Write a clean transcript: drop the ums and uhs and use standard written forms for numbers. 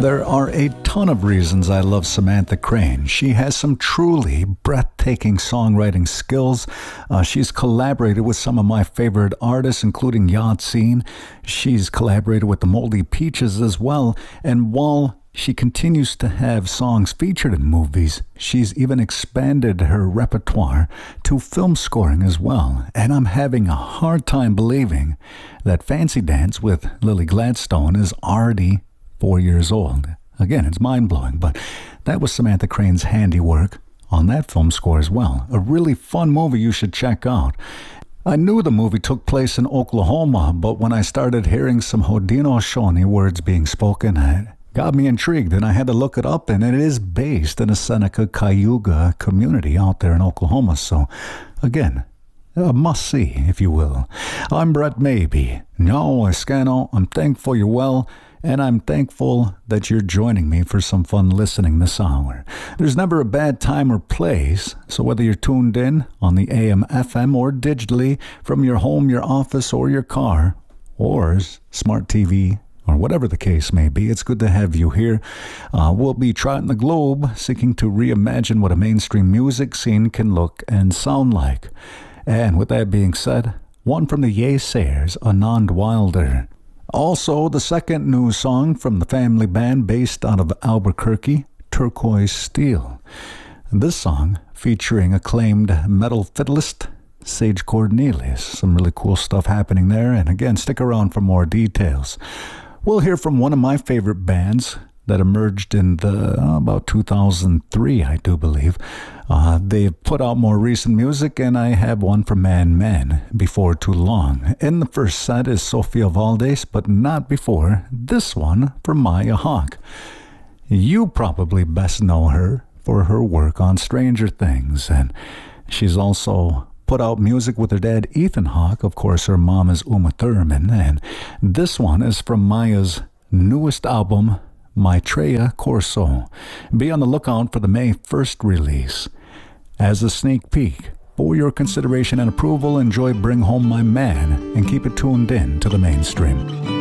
There are a ton of reasons I love Samantha Crane. She has some truly breathtaking songwriting skills. She's collaborated with some of my favorite artists, including Yatsine. She's collaborated with the Moldy Peaches as well. And while she continues to have songs featured in movies, she's even expanded her repertoire to film scoring as well. And I'm having a hard time believing that Fancy Dance with Lily Gladstone is already 4 years old. Again, it's mind-blowing, but that was Samantha Crane's handiwork on that film score as well. A really fun movie you should check out. I knew the movie took place in Oklahoma, but when I started hearing some Haudenosaunee words being spoken, it got me intrigued, and I had to look it up, and it is based in a Seneca Cayuga community out there in Oklahoma. So, again, a must-see, if you will. I'm Brett Maybe. No, Escano, I'm thankful you're well, and I'm thankful that you're joining me for some fun listening this hour. There's never a bad time or place, so whether you're tuned in on the AM, FM, or digitally from your home, your office, or your car, or smart TV, or whatever the case may be, it's good to have you here. We'll be trotting the globe, seeking to reimagine what a mainstream music scene can look and sound like. And with that being said, one from the Yeasayers, Anand Wilder. Also, the second new song from the family band based out of Albuquerque, Turquoise Steel. This song featuring acclaimed metal fiddlist Sage Cornelius. Some really cool stuff happening there, and again, stick around for more details. We'll hear from one of my favorite bands that emerged in about 2003, I do believe. They've put out more recent music, and I have one from Man before too long. In the first set is Sofia Valdez, but not before this one from Maya Hawke. You probably best know her for her work on Stranger Things, and she's also put out music with her dad, Ethan Hawke. Of course, her mom is Uma Thurman, and this one is from Maya's newest album, Maitreya Corso. Be on the lookout for the May 1st release. As a sneak peek, for your consideration and approval, enjoy Bring Home My Man and keep it tuned in to the mainstream.